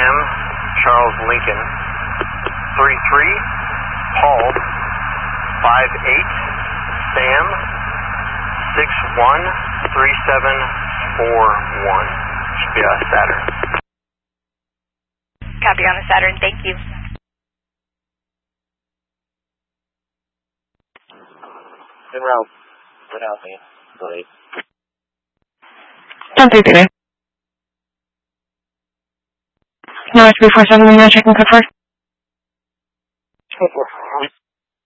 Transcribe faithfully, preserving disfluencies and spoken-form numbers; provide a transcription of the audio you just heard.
M, Charles Lincoln. three three, Paul. five eight, Sam. six one, three seven four one. Should be a Saturn. Copy on the Saturn, thank you. En route. Good out, man. Great. ten three three. No, it's three four seven, I'm going to check and confirm.